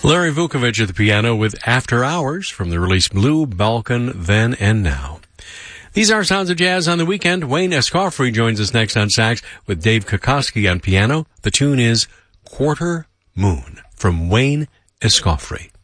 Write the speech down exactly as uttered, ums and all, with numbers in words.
Larry Vukovich at the piano with After Hours from the release Blue Balkan Then and Now. These are Sounds of Jazz on the weekend. Wayne Escoffery joins us next on sax with Dave Kokoski on piano. The tune is Quarter Moon from Wayne Escoffery.